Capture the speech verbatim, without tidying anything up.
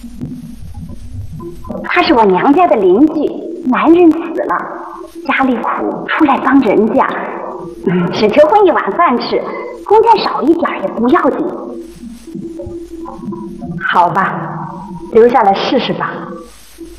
他是我娘家的邻居，男人死了，家里苦，出来帮人家，嗯，只求混一碗饭吃，工钱少一点也不要紧。 好吧，留下来试试吧。